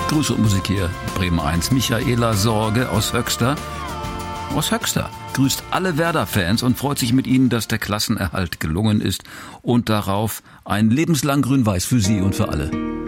Grüße und Musik hier, Bremen 1. Michaela Sorge aus Höxter. Aus Höxter grüßt alle Werder-Fans und freut sich mit ihnen, dass der Klassenerhalt gelungen ist und darauf ein lebenslang Grün-Weiß für sie und für alle.